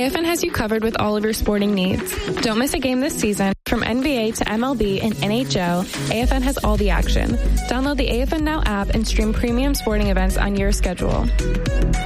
AFN has you covered with all of your sporting needs. Don't miss a game this season. From NBA to MLB and NHL, AFN has all the action. Download the AFN Now app and stream premium sporting events on your schedule.